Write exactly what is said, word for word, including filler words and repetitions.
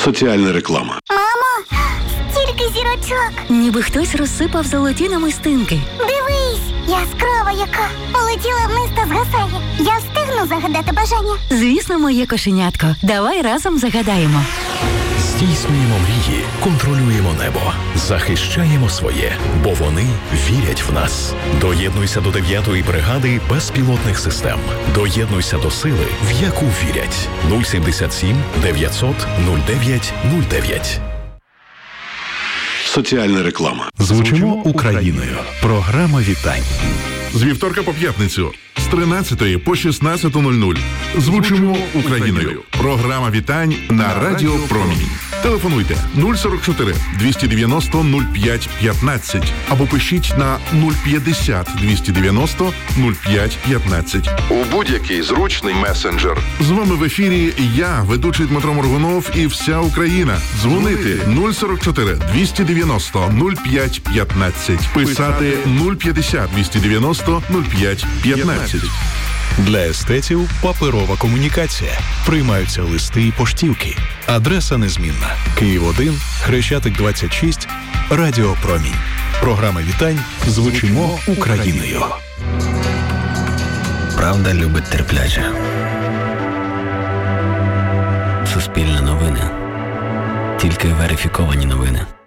Соціальна реклама. Мамо, стільки зірочок. Ніби хтось розсипав золоті намистинки. Дивись, яскрава яка. Полетіла вниз та згасає. Я встигну загадати бажання. Звісно, моє кошенятко. Давай разом загадаємо. Здійснюємо мрії, контролюємо небо, захищаємо своє, бо вони вірять в нас. Доєднуйся до дев'ятої бригади безпілотних систем. Доєднуйся до сили, в яку вірять. нуль сімдесят сім дев'ятсот нуль дев'ять нуль дев'ять. Соціальна реклама. Звучимо Україною. Програма вітань. З вівторка по п'ятницю. З тринадцятої по шістнадцяту нуль нуль. Звучимо Україною. Програма вітань на Радіо Промінь. Телефонуйте нуль сорок чотири двісті дев'яносто нуль п'ять п'ятнадцять або пишіть на нуль п'ятдесят двісті дев'яносто нуль п'ять п'ятнадцять. У будь-який зручний месенджер. З вами в ефірі я, ведучий Дмитро Моргунов і вся Україна. Дзвонити нуль сорок чотири двісті дев'яносто нуль п'ять п'ятнадцять. Писати нуль п'ятдесят двісті дев'яносто нуль п'ять п'ятнадцять. Для естетів паперова комунікація. Приймаються листи і поштівки. Адреса незмінна. Київ один, Хрещатик двадцять шість, Радіо Промінь. Програма вітань «Звучимо Україною». Правда любить терпляче. Суспільне новини. Тільки верифіковані новини.